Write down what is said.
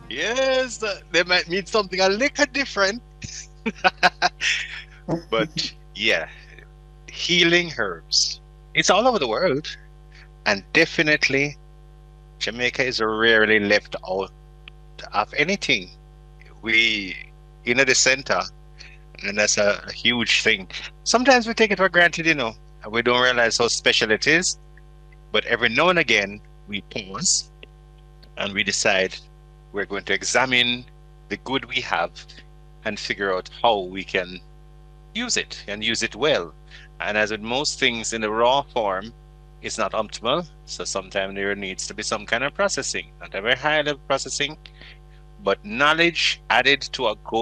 Yes, they might mean something a little different, but yeah, healing herbs. It's all over the world, and definitely Jamaica is rarely left out of anything. We, the center, and that's a huge thing. Sometimes we take it for granted, and we don't realize how special it is. But every now and again, we pause and we decide we're going to examine the good we have and figure out how we can use it and use it well. And as with most things in the raw form, it's not optimal. So sometimes there needs to be some kind of processing, not a very high level processing, but knowledge added to a